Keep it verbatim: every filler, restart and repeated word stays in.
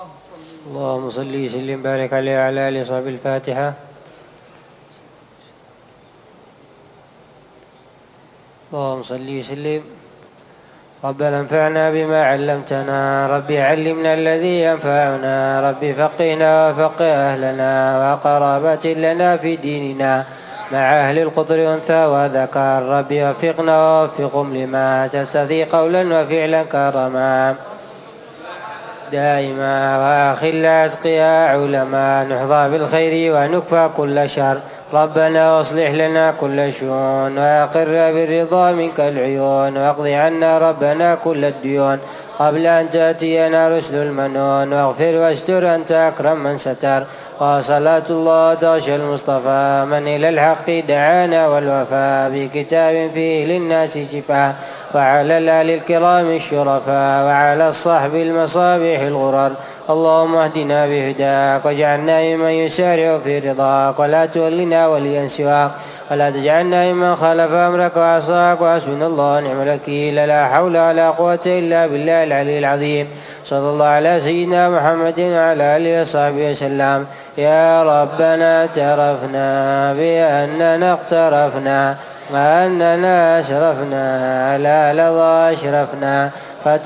اللهم صل وسلم بارك عليه وعلى آله وصحبه. الفاتحة. اللهم صل وسلم. ربنا انفعنا بما علمتنا، ربي علمنا الذي ينفعنا، ربي فقهنا وفقه أهلنا وقرابة لنا في ديننا مع أهل القدر أنثى وذكر، ربي وفقنا ووفقهم لما ترتضي قولا وفعلا كرما دائما، وآخل أتقياء علماء نحظى بالخير ونكفى كل شر. ربنا واصلح لنا كل شؤون وأقر بالرضا منك العيون، واقض عنا ربنا كل الديون قبل أن تأتينا رسل المنون، واغفر واستر أنت أكرم من ستر. وصلاة الله تغشى المصطفى من إلى الحق دعانا والوفاء بكتاب فيه للناس شفاء، وعلى الآل الكرام الشرفاء، وعلى الصحب المصابيح الغرر. اللهم اهدنا بهداك واجعلنا ممن يسارع في رضاك، ولا تولنا وليا سواك، ولا تجعلنا ممن خالف أمرك وعصاك. وحسبنا الله ونعم الوكيل، لا حول ولا قوة إلا بالله العلي العظيم. صلى الله على سيدنا محمد وعلى آله وصحبه وسلم. يا ربنا اعترفنا بأننا اقترفنا وأننا أشرفنا على لظى أشرفنا،